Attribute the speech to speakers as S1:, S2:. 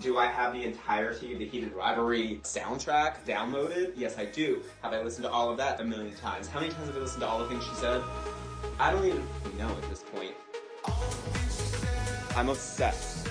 S1: Do I have the entirety of the Heated Rivalry soundtrack downloaded? Yes, I do. Have I listened to all of that a million times? How many times have I listened to all the things she said? I don't even know at this point. I'm obsessed.